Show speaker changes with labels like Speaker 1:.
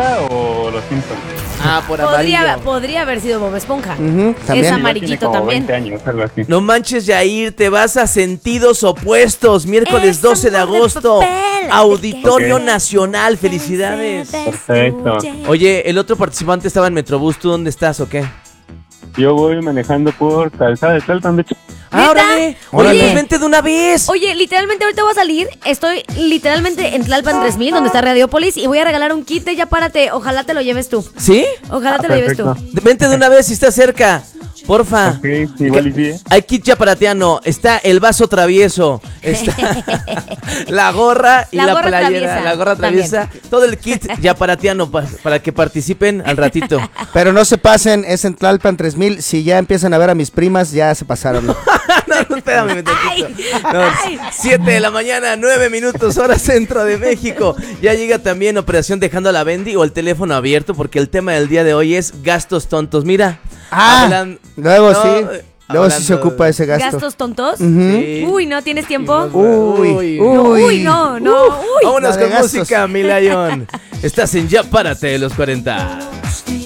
Speaker 1: Esponja o Los Simpsons?
Speaker 2: Ah, por amarillo.
Speaker 3: Podría haber sido Bob Esponja.
Speaker 4: También.
Speaker 3: Es amarillito
Speaker 1: Tiene como
Speaker 3: también.
Speaker 1: 20 años, algo así.
Speaker 2: No manches, Yair, te vas a Sentidos Opuestos, miércoles
Speaker 3: Es
Speaker 2: 12 de
Speaker 3: amor de
Speaker 2: agosto,
Speaker 3: papel.
Speaker 2: Auditorio
Speaker 1: Ok.
Speaker 2: Nacional, felicidades.
Speaker 1: Perfecto.
Speaker 2: Oye, el otro participante estaba en Metrobús, ¿tú dónde estás o qué?
Speaker 1: Yo voy manejando por Calzada de Tlalpan, de hecho.
Speaker 2: Ah, órale,
Speaker 4: Órale.
Speaker 2: pues vente de una vez.
Speaker 3: Oye, literalmente ahorita voy a salir. Estoy literalmente en Tlalpan 3000, donde está Radiopolis, y voy a regalar un kit de Ya Párate. Ojalá te lo lleves tú.
Speaker 2: ¿Sí?
Speaker 3: Ojalá te lo lleves tú.
Speaker 1: perfecto.
Speaker 2: Vente de una vez si estás cerca, porfa.
Speaker 1: Ok, igual y sí, ¿eh?
Speaker 2: Hay kit chaparatiano, está el vaso travieso, está la gorra y
Speaker 3: La
Speaker 2: la
Speaker 3: gorra
Speaker 2: playera,
Speaker 3: traviesa,
Speaker 2: la gorra
Speaker 3: también.
Speaker 2: traviesa, todo el kit chaparatiano para que participen al ratito.
Speaker 4: Pero no se pasen, es en Tlalpan 3000. Si ya empiezan a ver a mis primas, ya se pasaron, ¿no?
Speaker 2: No, espérame un tantito. No,
Speaker 3: Ay.
Speaker 2: 7 de la mañana, 9 minutos, hora centro de México. Ya llega también Operación Dejando a la Bendy o el teléfono abierto, porque el tema del día de hoy es gastos tontos. Mira,
Speaker 4: Luego
Speaker 2: no,
Speaker 4: sí. Luego sí se
Speaker 2: hablando
Speaker 4: ocupa ese gasto.
Speaker 3: ¿Gastos tontos?
Speaker 2: Sí.
Speaker 3: Uy, ¿no tienes tiempo?
Speaker 4: Uy,
Speaker 3: No,
Speaker 4: uy.
Speaker 3: uy, no. Uy.
Speaker 2: Vámonos
Speaker 4: La de
Speaker 2: con
Speaker 4: gastos.
Speaker 2: música, mi Lion. Estás en Ya Párate de los 40.